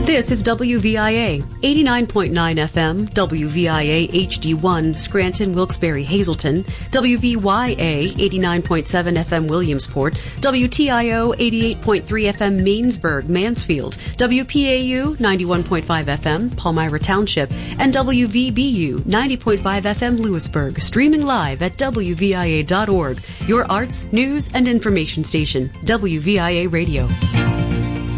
This is WVIA 89.9 FM, WVIA HD1, Scranton, Wilkes-Barre, Hazleton, WVYA 89.7 FM, Williamsport, WTIO 88.3 FM, Mainsburg, Mansfield, WPAU 91.5 FM, Palmyra Township, and WVBU 90.5 FM, Lewisburg, streaming live at WVIA.org, your arts, news, and information station, WVIA Radio.